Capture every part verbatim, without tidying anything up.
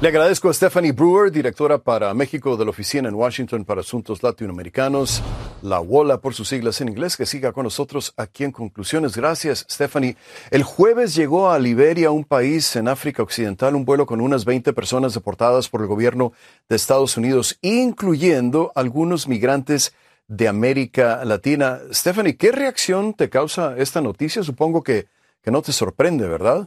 Le agradezco a Stephanie Brewer, directora para México de la Oficina en Washington para Asuntos Latinoamericanos, la WOLA por sus siglas en inglés, que siga con nosotros aquí en Conclusiones. Gracias, Stephanie. El jueves llegó a Liberia, un país en África Occidental, un vuelo con unas veinte personas deportadas por el gobierno de Estados Unidos, incluyendo algunos migrantes de América Latina. Stephanie, ¿qué reacción te causa esta noticia? Supongo que, que no te sorprende, ¿verdad?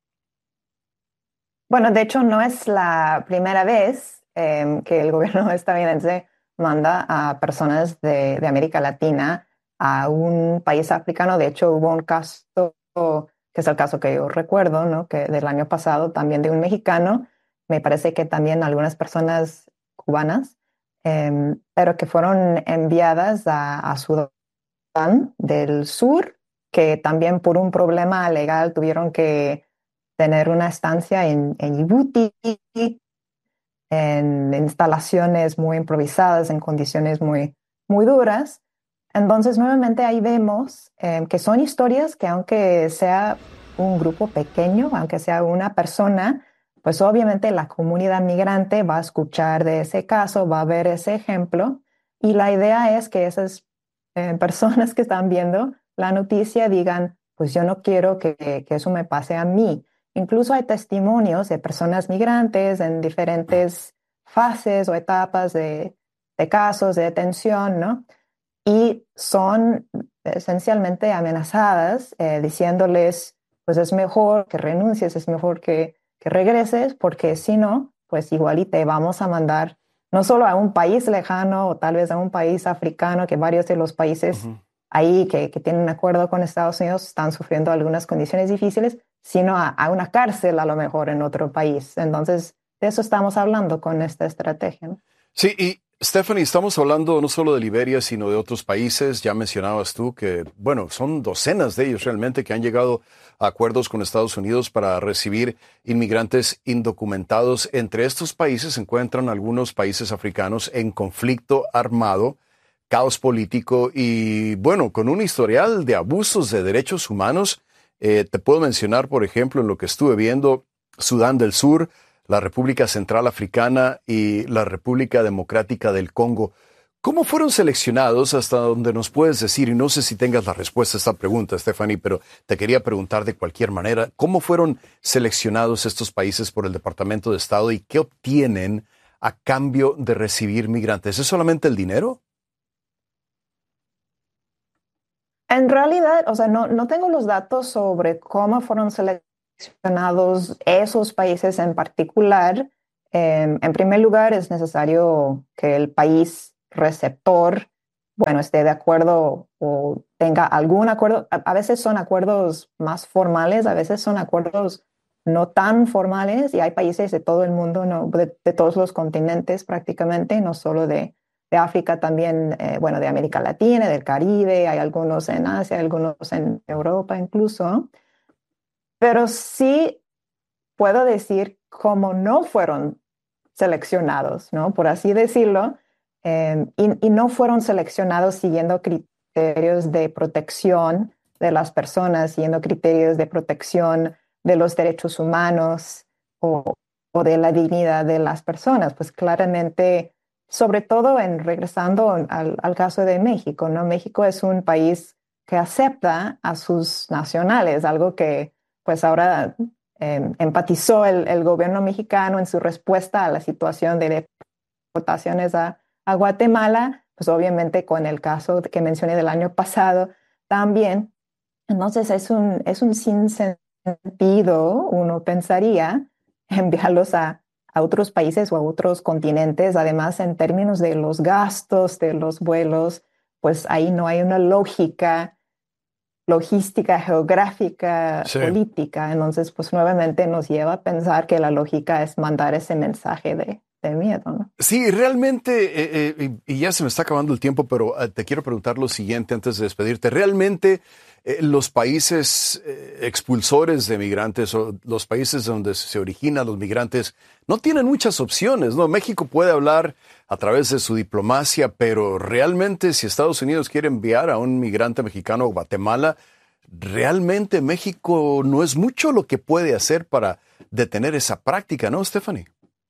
Bueno, de hecho, no es la primera vez eh, que el gobierno estadounidense manda a personas de, de América Latina a un país africano. De hecho, hubo un caso, que es el caso que yo recuerdo, ¿no? Que del año pasado, también de un mexicano, me parece que también algunas personas cubanas, eh, pero que fueron enviadas a, a Sudán del Sur, que también por un problema legal tuvieron que tener una estancia en, en Djibouti, en instalaciones muy improvisadas, en condiciones muy, muy duras. Entonces, nuevamente ahí vemos eh, que son historias que aunque sea un grupo pequeño, aunque sea una persona, pues obviamente la comunidad migrante va a escuchar de ese caso, va a ver ese ejemplo, y la idea es que esas eh, personas que están viendo la noticia digan, pues yo no quiero que, que eso me pase a mí. Incluso hay testimonios de personas migrantes en diferentes fases o etapas de, de casos de detención, ¿no? Y son esencialmente amenazadas, eh, diciéndoles, pues es mejor que renuncies, es mejor que, que regreses, porque si no, pues igual y te vamos a mandar no solo a un país lejano o tal vez a un país africano, que varios de los países Uh-huh. ahí que, que tienen un acuerdo con Estados Unidos están sufriendo algunas condiciones difíciles, sino a, a una cárcel a lo mejor en otro país. Entonces, de eso estamos hablando con esta estrategia, ¿no? Sí, y Stephanie, estamos hablando no solo de Liberia, sino de otros países. Ya mencionabas tú que, bueno, son docenas de ellos realmente que han llegado a acuerdos con Estados Unidos para recibir inmigrantes indocumentados. Entre estos países se encuentran algunos países africanos en conflicto armado, caos político y, bueno, con un historial de abusos de derechos humanos. Eh, te puedo mencionar, por ejemplo, en lo que estuve viendo, Sudán del Sur, la República Central Africana y la República Democrática del Congo. ¿Cómo fueron seleccionados hasta donde nos puedes decir? Y no sé si tengas la respuesta a esta pregunta, Stephanie, pero te quería preguntar de cualquier manera, ¿cómo fueron seleccionados estos países por el Departamento de Estado y qué obtienen a cambio de recibir migrantes? ¿Es solamente el dinero? En realidad, o sea, no, no tengo los datos sobre cómo fueron seleccionados esos países en particular. Eh, en primer lugar, es necesario que el país receptor, bueno, esté de acuerdo o tenga algún acuerdo. A, a veces son acuerdos más formales, a veces son acuerdos no tan formales, y hay países de todo el mundo, no, de, de todos los continentes prácticamente, no solo de de África también, eh, bueno, de América Latina, del Caribe, hay algunos en Asia, algunos en Europa incluso, pero sí puedo decir cómo no fueron seleccionados, ¿no? Por así decirlo, eh, y, y no fueron seleccionados siguiendo criterios de protección de las personas, siguiendo criterios de protección de los derechos humanos o, o de la dignidad de las personas, pues claramente, sobre todo en regresando al, al caso de México, ¿no? México es un país que acepta a sus nacionales, algo que pues ahora eh, empatizó el, el gobierno mexicano en su respuesta a la situación de deportaciones a, a Guatemala, pues obviamente con el caso que mencioné del año pasado también. Entonces es un, es un sinsentido, uno pensaría, enviarlos a, a otros países o a otros continentes. Además, en términos de los gastos de los vuelos, pues ahí no hay una lógica logística, geográfica, Sí. política. Entonces, pues nuevamente nos lleva a pensar que la lógica es mandar ese mensaje de, de miedo, ¿no? Sí, realmente, eh, eh, y ya se me está acabando el tiempo, pero eh, te quiero preguntar lo siguiente antes de despedirte. ¿Realmente eh, los países eh, expulsores de migrantes o los países donde se originan los migrantes no tienen muchas opciones, ¿no? México puede hablar a través de su diplomacia, pero realmente si Estados Unidos quiere enviar a un migrante mexicano a Guatemala, realmente México no es mucho lo que puede hacer para detener esa práctica, ¿no, Stephanie?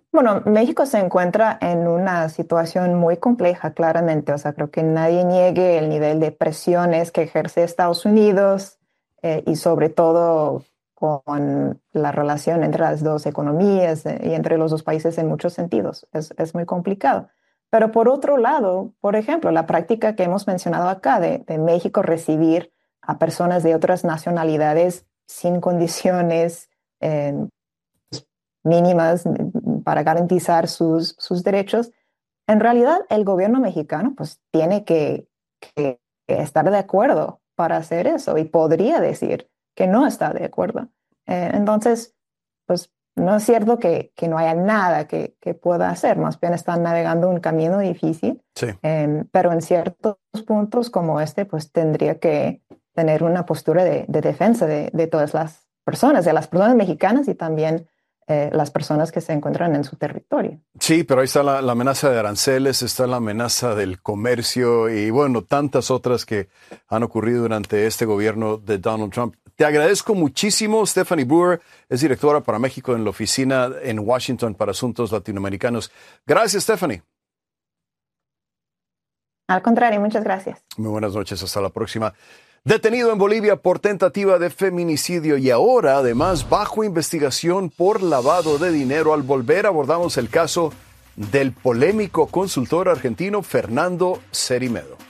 Bueno, México se encuentra en una situación muy compleja, claramente. O sea, creo que nadie niegue el nivel de presiones que ejerce Estados Unidos eh, y sobre todo con la relación entre las dos economías eh, y entre los dos países en muchos sentidos. Es, es muy complicado. Pero por otro lado, por ejemplo, la práctica que hemos mencionado acá de, de México recibir a personas de otras nacionalidades sin condiciones eh, mínimas para garantizar sus, sus derechos, en realidad el gobierno mexicano pues tiene que, que, que estar de acuerdo para hacer eso y podría decir que no está de acuerdo. Eh, entonces, pues no es cierto que, que no haya nada que, que pueda hacer, más bien están navegando un camino difícil, Sí. eh, pero en ciertos puntos como este, pues tendría que tener una postura de, de defensa de, de todas las personas, de las personas mexicanas y también eh, las personas que se encuentran en su territorio. Sí, pero ahí está la, la amenaza de aranceles, está la amenaza del comercio y bueno, tantas otras que han ocurrido durante este gobierno de Donald Trump. Te agradezco muchísimo. Stephanie Brewer es directora para México en la oficina en Washington para asuntos latinoamericanos. Gracias, Stephanie. Al contrario, muchas gracias. Muy buenas noches, hasta la próxima. Detenido en Bolivia por tentativa de feminicidio y ahora además bajo investigación por lavado de dinero. Al volver abordamos el caso del polémico consultor argentino Fernando Cerimedo.